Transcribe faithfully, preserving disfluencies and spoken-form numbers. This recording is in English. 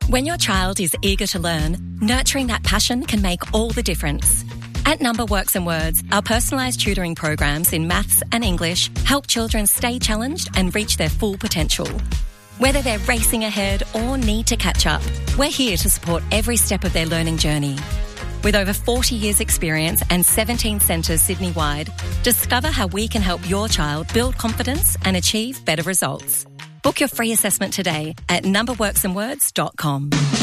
When your child is eager to learn, nurturing that passion can make all the difference. At Number Works and Words, our personalised tutoring programs in maths and English help children stay challenged and reach their full potential. Whether they're racing ahead or need to catch up, we're here to support every step of their learning journey. With over forty years experience and seventeen centres Sydney-wide, discover how we can help your child build confidence and achieve better results. Book your free assessment today at number works and words dot com.